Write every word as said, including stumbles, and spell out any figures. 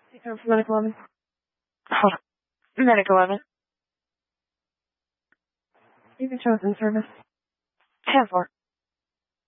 Zero for Medic eleven. Hold on. Medic eleven. You can show us in service. ten four.